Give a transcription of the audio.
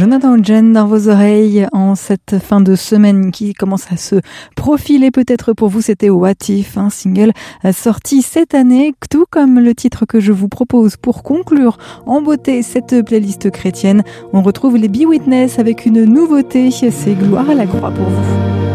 Jonathan Jen dans vos oreilles en cette fin de semaine qui commence à se profiler peut-être pour vous. C'était What If, un single sorti cette année, tout comme le titre que je vous propose pour conclure en beauté cette playlist chrétienne. On retrouve les Be Witness avec une nouveauté, c'est Gloire à la croix pour vous.